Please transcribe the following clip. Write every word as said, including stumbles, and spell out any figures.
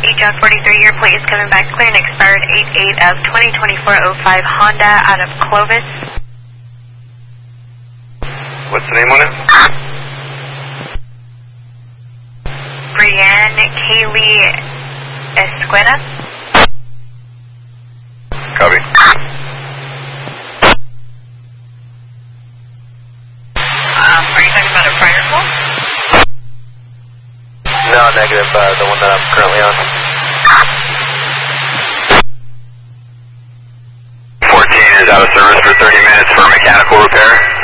John forty-three, your plate is coming back clear and expired eight eight of twenty twenty-four oh five Honda out of Clovis. What's the name on it? Brianne Kaylee Esqueda. Copy. Um, are you talking about a prior call? No, negative, uh, the one that I'm currently on. fourteen is out of service for thirty minutes for mechanical repair.